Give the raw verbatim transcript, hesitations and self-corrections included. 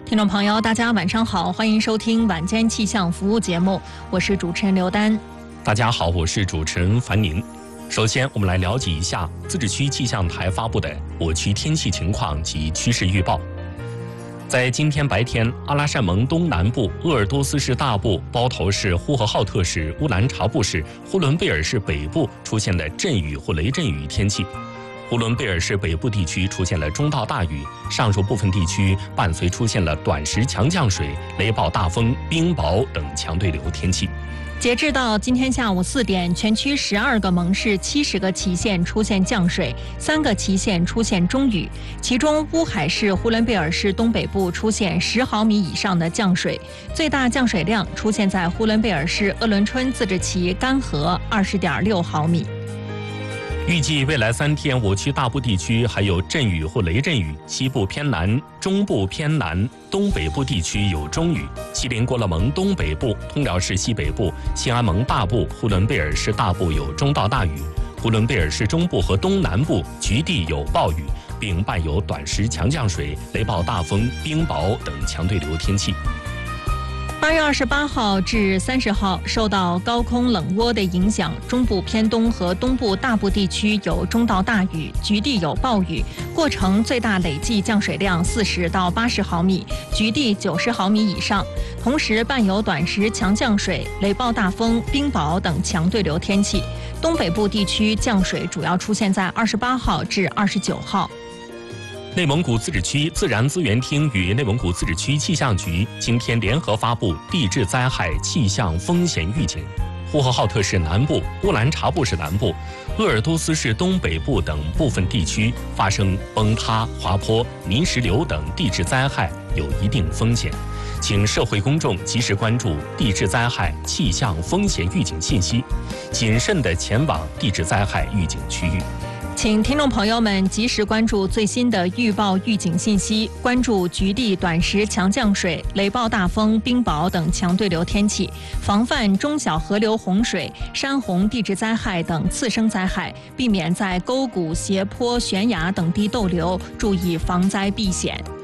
听众朋友，大家晚上好，欢迎收听晚间气象服务节目，我是主持人刘丹。 大家好，我是主持人樊宁。首先，我们来了解一下自治区气象台发布的我区天气情况及趋势预报。在今天白天，阿拉善盟东南部、鄂尔多斯市大部、包头市、呼和浩特市、乌兰察布市、呼伦贝尔市北部出现了阵雨或雷阵雨天气。呼伦贝尔市北部地区出现了中到大雨，上述部分地区伴随出现了短时强降水、雷暴大风、冰雹等强对流天气。 截至到今天下午四点，全区十二个盟市七十个旗县出现降水，三个旗县出现中雨，其中乌海市、呼伦贝尔市东北部出现十毫米以上的降水，最大降水量出现在呼伦贝尔市鄂伦春自治旗干河二十点六毫米。 预计未来三天，我区大部地区还有阵雨或雷阵雨，西部偏南、中部偏南、东北部地区有中雨。锡林郭勒盟东北部、通辽市西北部、兴安盟大部、呼伦贝尔市大部有中到大雨，呼伦贝尔市中部和东南部局地有暴雨，并伴有短时强降水、雷暴大风、冰雹等强对流天气。 八月二十八号至三十号，受到高空冷涡的影响，中部偏东和东部大部地区有中到大雨，局地有暴雨，过程最大累计降水量四十到八十毫米，局地九十毫米以上，同时伴有短时强降水、雷暴大风、冰雹等强对流天气。东北部地区降水主要出现在二十八号至二十九号。 内蒙古自治区自然资源厅与内蒙古自治区气象局今天联合发布地质灾害气象风险预警。呼和浩特市南部、乌兰察布市南部、鄂尔多斯市东北部等部分地区发生崩塌、滑坡、泥石流等地质灾害，有一定风险，请社会公众及时关注地质灾害气象风险预警信息，谨慎地前往地质灾害预警区域。 请听众朋友们及时关注最新的预报预警信息，关注局地短时强降水、雷暴大风、冰雹等强对流天气，防范中小河流洪水、山洪地质灾害等次生灾害，避免在沟谷、斜坡、悬崖等地逗留，注意防灾避险。